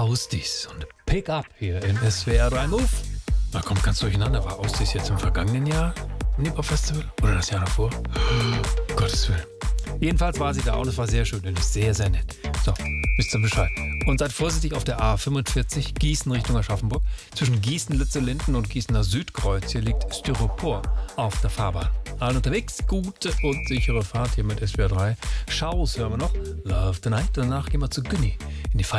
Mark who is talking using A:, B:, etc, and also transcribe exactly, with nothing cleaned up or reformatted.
A: Ausdies und Pick-up hier in S W R drei Move. Da kommt ganz durcheinander. War Ausdies jetzt im vergangenen Jahr im Hip-Hop-Festival oder das Jahr davor? Um Gottes Willen. Jedenfalls war sie da und es war sehr schön und ist sehr, sehr nett. So, wisst ihr Bescheid. Und seid vorsichtig auf der A fünfundvierzig, Gießen Richtung Aschaffenburg. Zwischen Gießen, Lützellinden und Gießener Südkreuz. Hier liegt Styropor auf der Fahrbahn. Alle unterwegs, gute und sichere Fahrt hier mit S W R drei. Schaus hören wir noch. Love the Night. Danach gehen wir zu Günni in die Feier.